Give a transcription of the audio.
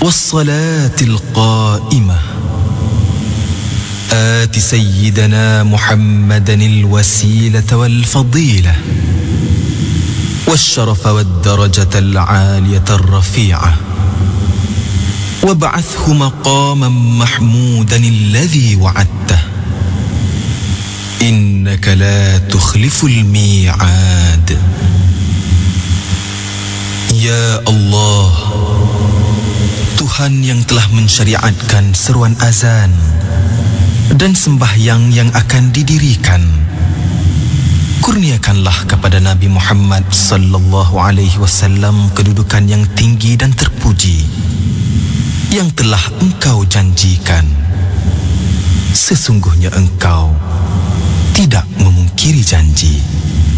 والصلاة القائمة آت سيدنا محمدا الوسيلة والفضيلة والشرف والدرجة العالية الرفيعة وابعثه مقاما محمودا الذي وعدته إنك لا تخلف الميعاد. Ya Allah, Tuhan yang telah mensyariatkan seruan azan dan sembahyang yang akan didirikan, kurniakanlah kepada Nabi Muhammad sallallahu alaihi wasallam kedudukan yang tinggi dan terpuji yang telah Engkau janjikan. Sesungguhnya Engkau tidak memungkiri janji.